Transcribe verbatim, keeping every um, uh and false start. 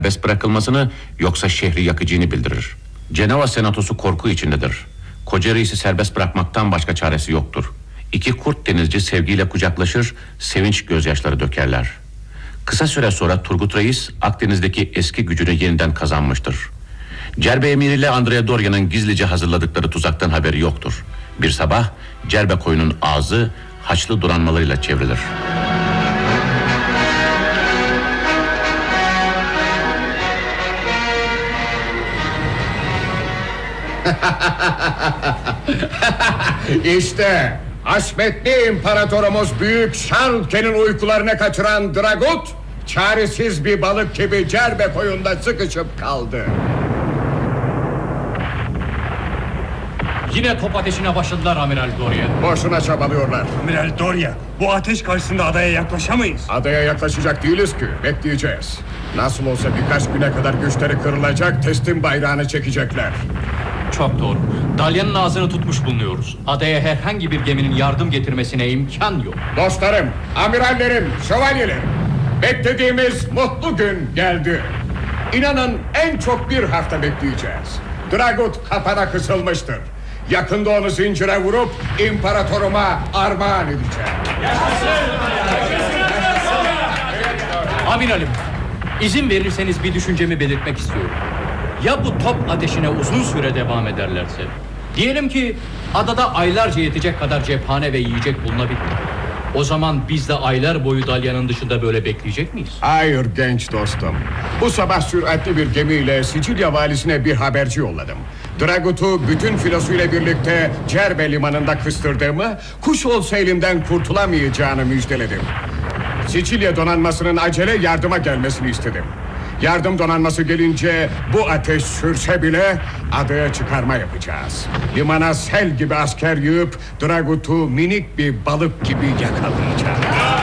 serbest bırakılmasını yoksa şehri yakacağını bildirir. Cenova senatosu korku içindedir. Koca reisi serbest bırakmaktan başka çaresi yoktur. İki kurt denizci sevgiyle kucaklaşır, sevinç gözyaşları dökerler. Kısa süre sonra Turgut Reis Akdeniz'deki eski gücünü yeniden kazanmıştır. Cerbe emiri ile Andrea Doria'nın gizlice hazırladıkları tuzaktan haberi yoktur. Bir sabah Cerbe koyunun ağzı Haçlı donanmalarıyla çevrilir. İşte Haşmetli İmparatorumuz Büyük Şarlken'in uykularını kaçıran Dragut, çaresiz bir balık gibi Cerbe koyunda sıkışıp kaldı. Yine top ateşine başladılar Amiral Doria. Boşuna çabalıyorlar. Amiral Doria, bu ateş karşısında adaya yaklaşamayız. Adaya yaklaşacak değiliz ki, bekleyeceğiz. Nasıl olsa birkaç güne kadar güçleri kırılacak, teslim bayrağını çekecekler. Çok doğru. Dalyanın ağzını tutmuş bulunuyoruz. Adaya herhangi bir geminin yardım getirmesine imkan yok. Dostlarım, amirallerim, şövalyelerim, beklediğimiz mutlu gün geldi. İnanın en çok bir hafta bekleyeceğiz. Dragut kapana kısılmıştır. Yakında onu zincire vurup imparatoruma armağan edeceğim. Amiralim, izin verirseniz bir düşüncemi belirtmek istiyorum. Ya bu top ateşine uzun süre devam ederlerse? Diyelim ki adada aylarca yetecek kadar cephane ve yiyecek bulunabilir. O zaman biz de aylar boyu Dalyanın dışında böyle bekleyecek miyiz? Hayır genç dostum. Bu sabah süratli bir gemiyle Sicilya valisine bir haberci yolladım. Dragut'u bütün filosuyla birlikte Cerbe limanında kıstırdığımı, kuş olsa elinden kurtulamayacağını müjdeledim. Sicilya donanmasının acele yardıma gelmesini istedim. Yardım donanması gelince bu ateş sürse bile adaya çıkarma yapacağız. Limana sel gibi asker yığıp Dragut'u minik bir balık gibi yakalayacağız.